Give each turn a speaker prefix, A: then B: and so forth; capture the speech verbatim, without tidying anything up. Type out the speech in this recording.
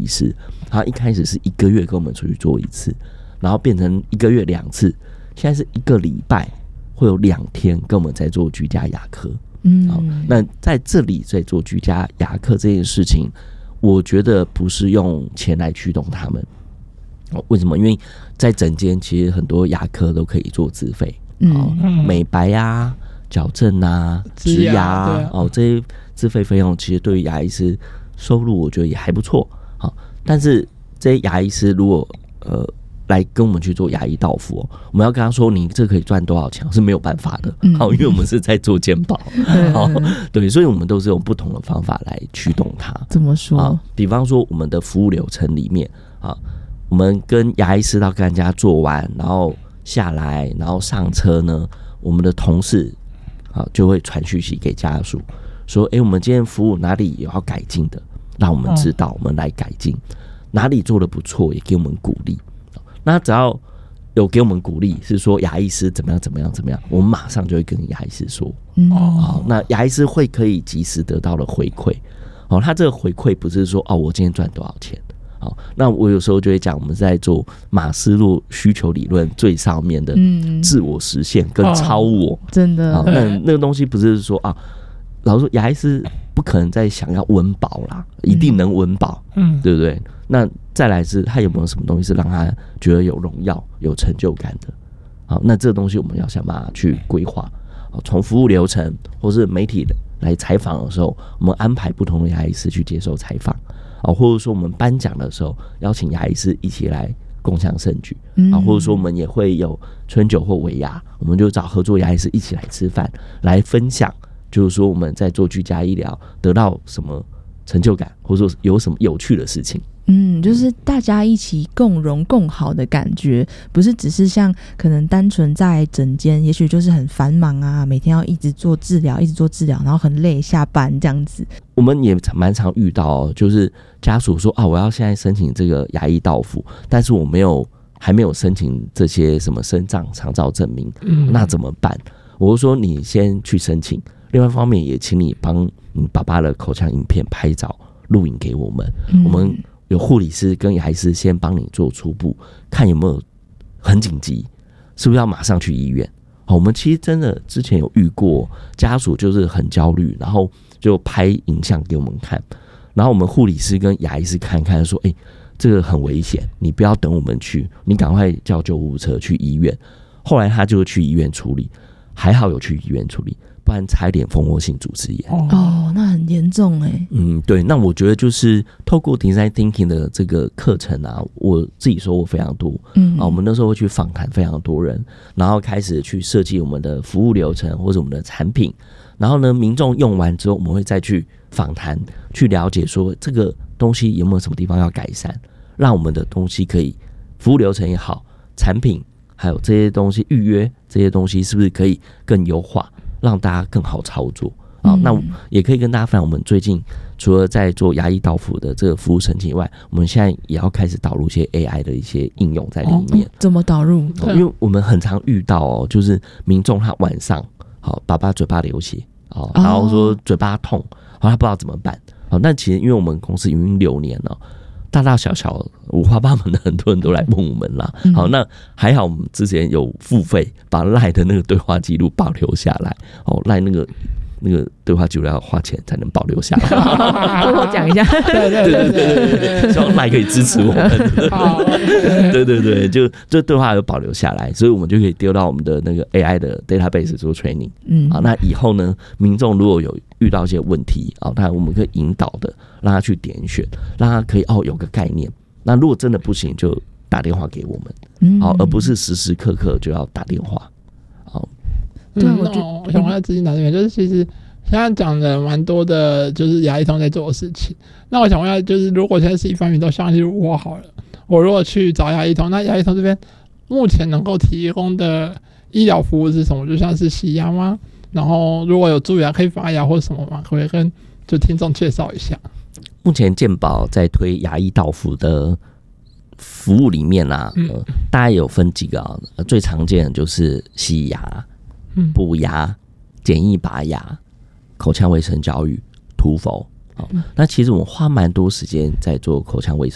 A: 医师，他一开始是一个月跟我们出去做一次，然后变成一个月两次，现在是一个礼拜会有两天跟我们在做居家牙科。嗯，好，那在这里在做居家牙科这件事情，我觉得不是用钱来驱动他们。为什么？因为在诊间其实很多牙科都可以做自费，嗯，美白啊、矫正啊、植牙啊，哦，这些自费费用其实对于牙医师收入我觉得也还不错。好，但是这些牙医师如果呃来跟我们去做牙医到付、哦，我们要跟他说你这可以赚多少钱是没有办法的。好，因为我们是在做健保，好，对，所以我们都是用不同的方法来驱动它。
B: 怎么说？
A: 比方说我们的服务流程里面啊。我们跟牙医师到跟人家做完，然后下来，然后上车呢，我们的同事啊就会传讯息给家属，说：“哎、欸，我们今天服务哪里有要改进的，让我们知道，我们来改进。哪里做得不错，也给我们鼓励。那只要有给我们鼓励，是说牙医师怎么样怎么样怎么样，我们马上就会跟牙医师说。嗯，好，那牙医师会可以及时得到了回馈。哦，他这个回馈不是说哦，我今天赚多少钱。”好，那我有时候就会讲，我们在做马斯洛需求理论最上面的自我实现跟超我，嗯、
B: 真的。
A: 那那个东西不是说啊，老实说，牙医师不可能再想要温饱啦，一定能温饱，嗯，对不对？那再来是他有没有什么东西是让他觉得有荣耀、有成就感的？好，那这个东西我们要想办法去规划。从服务流程或是媒体来采访的时候，我们安排不同的牙医师去接受采访。啊，或者说我们颁奖的时候，邀请牙医师一起来共襄盛举，啊，或者说我们也会有春酒或尾牙，我们就找合作牙医师一起来吃饭，来分享，就是说我们在做居家医疗得到什么成就感，或者说有什么有趣的事情。
B: 嗯，就是大家一起共荣共好的感觉，不是只是像可能单纯在诊间，也许就是很繁忙啊，每天要一直做治疗，一直做治疗，然后很累，下班这样子。
A: 我们也蛮常遇到、哦，就是家属说啊，我要现在申请这个牙医到付，但是我没有还没有申请这些什么身障长照证明，嗯，那怎么办？我就说你先去申请，另外一方面也请你帮你爸爸的口腔影片拍照录影给我们，嗯、我们。有护理师跟牙医师先帮你做初步，看有没有很紧急，是不是要马上去医院？好，我们其实真的之前有遇过家属就是很焦虑，然后就拍影像给我们看，然后我们护理师跟牙医师看看说，哎、欸，这个很危险，你不要等我们去，你赶快叫救护车去医院。后来他就去医院处理，还好有去医院处理，不然差一点蜂窝性组织炎。
B: 哦，那很严重哎。
A: 嗯，对，那我觉得就是透过 design thinking 的这个课程啊，我自己收获非常多。嗯，啊，我们那时候会去访谈非常多人，然后开始去设计我们的服务流程或者我们的产品，然后呢，民众用完之后，我们会再去访谈，去了解说这个东西有没有什么地方要改善，让我们的东西可以服务流程也好，产品还有这些东西预约这些东西是不是可以更优化，让大家更好操作。好，那也可以跟大家分享，我们最近除了在做牙医到付的这个服务申请以外，我们现在也要开始导入一些 A I 的一些应用在里面。
B: 哦、怎么导入？
A: 因为我们很常遇到哦，就是民众他晚上好爸爸嘴巴流血，哦，然后说嘴巴痛，好他不知道怎么办。好，那其实因为我们公司营运六年了，大大小小五花八门的很多人都来问我们啦。嗯、好，那还好我们之前有付费把 LINE 的那个对话记录保留下来，哦 ，LINE 那个。那个对话记录要花钱才能保留下来，
B: 多多讲一下。
A: 对对对对对，希望赖可以支持我们。对对对，就这对话有保留下来，所以我们就可以丢到我们的那个 A I 的 database 做 training。嗯，啊，那以后呢，民众如果有遇到一些问题啊，那我们可以引导的，让他去点选，让他可以哦有个概念。那如果真的不行，就打电话给我们，嗯，好，而不是时时刻刻就要打电话。好。
C: 对，我觉得我想问下资金达这边，就是其实现在讲的蛮多的，就是牙医通在做的事情。那我想问一下，就是如果现在是一般民众，像是我好了，我如果去找牙医通，那牙医通这边目前能够提供的医疗服务是什么？就像是洗牙吗？然后如果有蛀牙可以拔牙或什么吗？可不可以跟就听众介绍一下？
A: 目前健保在推牙医到付的服务里面啊，嗯呃、大概有分几个啊，最常见的就是洗牙。补牙、简易拔牙、口腔卫生教育、涂氟。好，那其实我们花蛮多时间在做口腔卫生